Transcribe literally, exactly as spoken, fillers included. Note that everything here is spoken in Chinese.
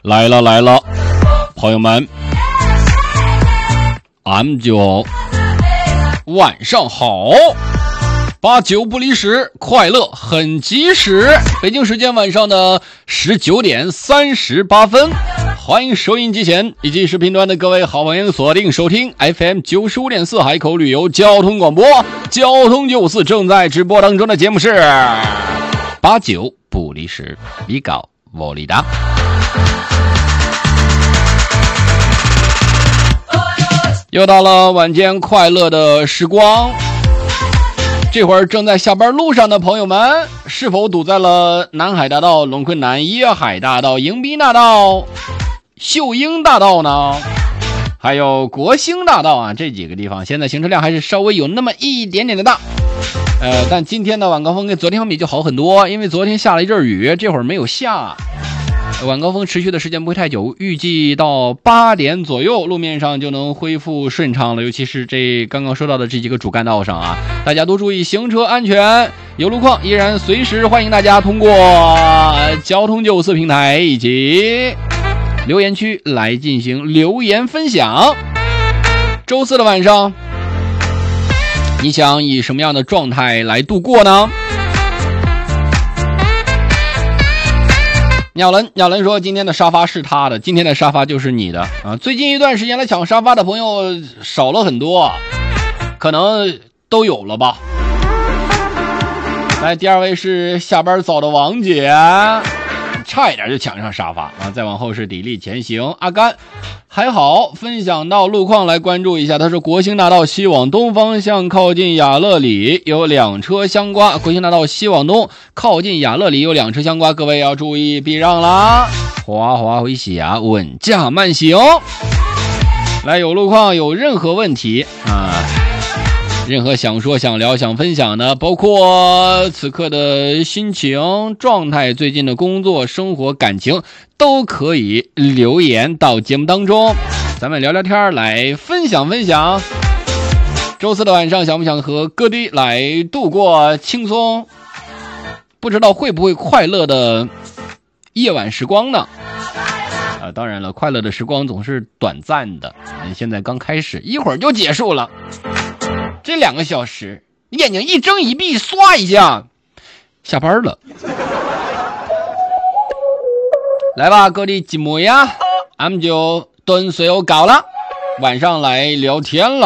来了来了，朋友们 M 九晚上好，八九不离十，快乐很及时。北京时间晚上的十九点三十八分，欢迎收音机前以及视频端的各位好朋友锁定收听 F M 九十五点四海口旅游交通广播，交通九五四正在直播当中的节目是八九不离十，比高我力达。又到了晚间快乐的时光，这会儿正在下班路上的朋友们，是否堵在了南海大道、龙昆南椰海大道、迎宾大道、秀英大道呢？还有国兴大道啊，这几个地方现在行车量还是稍微有那么一点点的大。呃，但今天的晚高峰跟昨天相比就好很多，因为昨天下了一阵雨，这会儿没有下。晚高峰持续的时间不会太久，预计到八点左右路面上就能恢复顺畅了，尤其是这刚刚说到的这几个主干道上啊，大家多注意行车安全。有路况依然随时欢迎大家通过交通九五四平台以及留言区来进行留言分享。周四的晚上，你想以什么样的状态来度过呢？鸟人鸟人说今天的沙发是他的，今天的沙发就是你的啊！最近一段时间来抢沙发的朋友少了很多，可能都有了吧。来，第二位是下班早的王姐，差一点就抢上沙发啊！再往后是砥砺前行阿甘，还好分享到路况来关注一下，他是国兴大道西往东方向靠近雅乐里有两车相刮，国兴大道西往东靠近雅乐里有两车相刮，各位要注意避让啦，滑滑回血，稳驾慢行。来，有路况有任何问题啊，任何想说想聊想分享的，包括此刻的心情状态、最近的工作生活感情，都可以留言到节目当中，咱们聊聊天来分享分享。周四的晚上想不想和哥弟来度过轻松不知道会不会快乐的夜晚时光呢？啊，当然了，快乐的时光总是短暂的，现在刚开始，一会儿就结束了。这两个小时，你眼睛一睁一闭，唰一下，下班了。来吧，各地几模样，俺们就蹲随我搞了，晚上来聊天了。